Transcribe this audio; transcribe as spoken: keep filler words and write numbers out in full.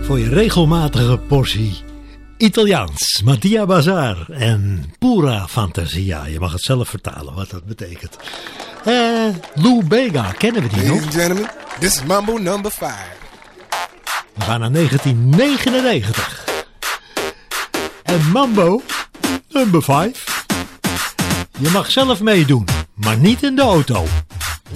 Voor je regelmatige portie Italiaans, Mattia Bazar en Pura Fantasia. Je mag het zelf vertalen wat dat betekent. Eh, Lou Bega, kennen we die nog? Ladies and gentlemen, this is Mambo number five. We gaan naar negentien negenennegentig. En Mambo number vijf. Je mag zelf meedoen, maar niet in de auto.